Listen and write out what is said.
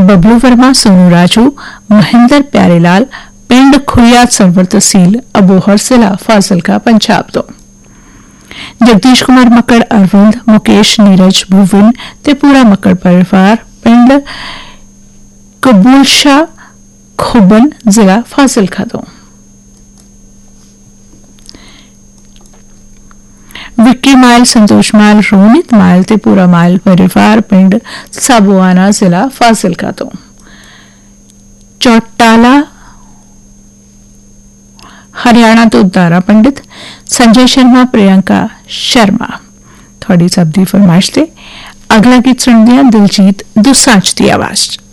बबलू वर्मा, सोनू राजू, महेंद्र प्यारेलाल, पिंड खुरिया सरवर तहसील अबोहर जिला फाजिलका पंजाब तो। जगदीश कुमार मक्कड़, अरविंद, मुकेश, नीरज, भुवन ते पूरा मक्कड़ परिवार पिंड कबूल शाह खुबन जिला फाजिलका तो। विक्की माइल, संतोष माइल, रोनित माइल ते पूरा माइल परिवार पिंड साबुआना जिला फाजिलका तो। चौटाला हरियाणा तो दारा पंडित, संजय शर्मा, प्रियंका शर्मा थोड़ी सबदी फरमाइश ते अगला गीत सुन दिया दिलजीत दोसांझ दी आवाज।